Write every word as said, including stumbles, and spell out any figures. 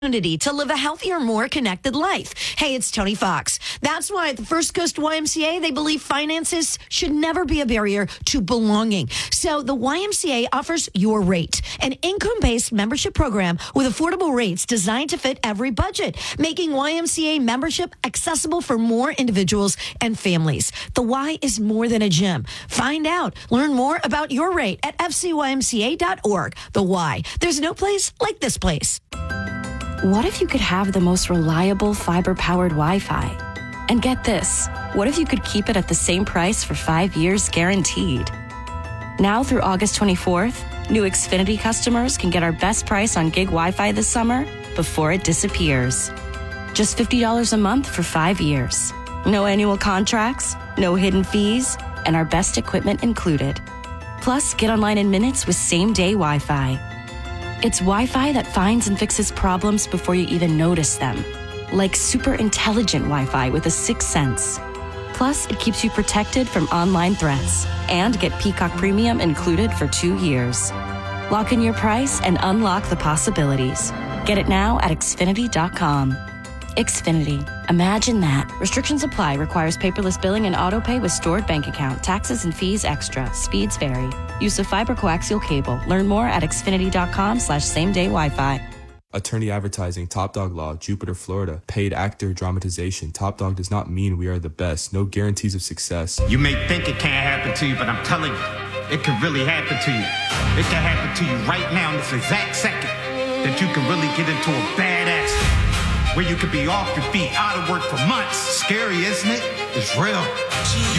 opportunity to live a healthier, more connected life. Hey, it's Tony Fox. That's why at the First Coast Y M C A, they believe finances should never be a barrier to belonging. So the Y M C A offers Your Rate, an income-based membership program with affordable rates designed to fit every budget, making Y M C A membership accessible for more individuals and families. The Y is more than a gym. Find out. Learn more about Your Rate at f c y m c a dot org. The Y. There's no place like this place. What if you could have the most reliable fiber-powered Wi-Fi? And get this, what if you could keep it at the same price for five years guaranteed? Now through August twenty-fourth, new Xfinity customers can get our best price on gig Wi-Fi this summer before it disappears. Just fifty dollars a month for five years. No annual contracts, no hidden fees, and our best equipment included. Plus, get online in minutes with same-day Wi-Fi. It's Wi-Fi that finds and fixes problems before you even notice them. Like super intelligent Wi-Fi with a sixth sense. Plus, it keeps you protected from online threats. And get Peacock Premium included for two years. Lock in your price and unlock the possibilities. Get it now at Xfinity dot com. Xfinity. Imagine that. Restrictions apply. Requires paperless billing and autopay with stored bank account. Taxes and fees extra. Speeds vary. Use of fiber coaxial cable. Learn more at Xfinity dot com slash same day Wi-Fi. Attorney Advertising, Top Dog Law, Jupiter, Florida. Paid actor dramatization. Top Dog does not mean we are the best. No guarantees of success. You may think it can't happen to you, but I'm telling you, it can really happen to you. It can happen to you right now in this exact second that you can really get into a bad accident where you could be off your feet, out of work for months. Scary, isn't it? It's real. You